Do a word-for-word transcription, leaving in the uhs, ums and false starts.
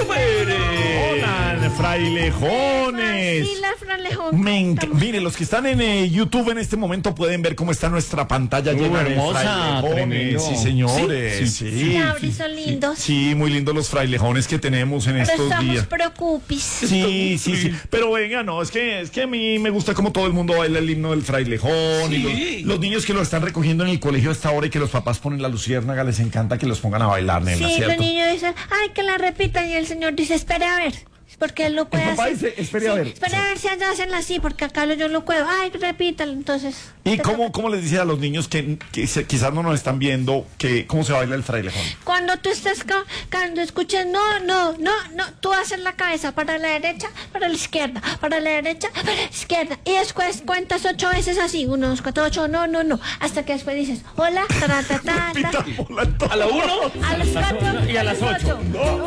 Hola, frailejones. Sí, la frailejón. Me enc- Mire, los que están en eh, YouTube en este momento pueden ver cómo está nuestra pantalla Uh, llena de hermosa, frailejones. tremendo. Sí, señores. Sí, Sí, sí. Sí, Abri, son lindos. Sí, muy lindos los frailejones que tenemos en Pero estos estamos días. preocupis. Sí, sí, sí. Pero venga, no, es que, es que a mí me gusta como todo el mundo baila el himno del frailejón. Y los, los niños que lo están recogiendo en el colegio hasta ahora y que los papás ponen la luciérnaga, les encanta que los pongan a bailar, nena, Sí, ¿cierto? los niños dicen, ay, que la repitan, y el señor dice, espere a ver. Porque él lo puede El papá hacer. dice, espere a Sí, ver. Espere a ver si allá hacen así, porque acá yo lo puedo. Ay, repítalo, entonces. ¿Y te cómo, toca. cómo les dice a los niños que, que se- quizás no nos están viendo que cómo se baila el frailejón? Cuando tú estés, ca- cuando escuches, no, no, no, no, tú haces la cabeza para la derecha, para la izquierda, para la derecha, para la izquierda. Y después cuentas ocho veces así, uno, dos, cuatro, ocho, no, no, no. Hasta que después dices, hola, ta, ta, ta, ta. Repita, hola, A la uno, A las cuatro y a las ocho. ocho.